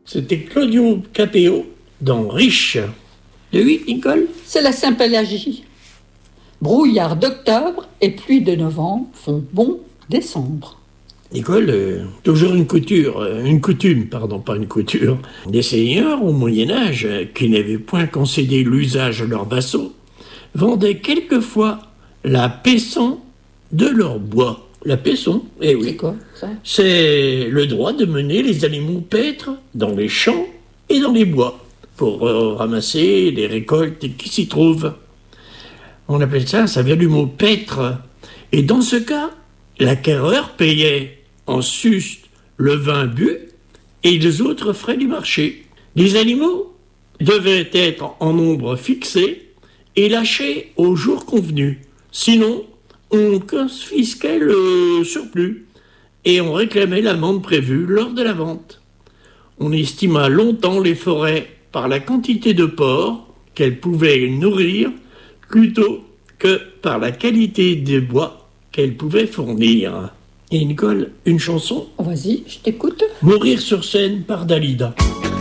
C'était Claudio Capéo dans Riche. Le 8, Nicole? C'est la Saint-Pélagie. Brouillard d'octobre et pluie de novembre font bon décembre. Nicole, toujours une coutume, pas une couture. Des seigneurs au Moyen-Âge, qui n'avaient point concédé l'usage à leurs vassaux, vendaient quelquefois la paisson de leur bois. La paisson, eh oui. C'est quoi, ça? C'est le droit de mener les animaux paître dans les champs et dans les bois pour ramasser les récoltes qui s'y trouvent. On appelle ça vient du mot paître. Et dans ce cas, l'acquéreur payait en sus le vin bu et les autres frais du marché. Les animaux devaient être en nombre fixé et lâchés au jour convenu. Sinon, on confisquait le surplus et on réclamait l'amende prévue lors de la vente. On estima longtemps les forêts par la quantité de porcs qu'elles pouvaient nourrir plutôt que par la qualité des bois qu'elles pouvaient fournir. Et Nicole, une chanson? Vas-y, je t'écoute. Mourir sur scène par Dalida.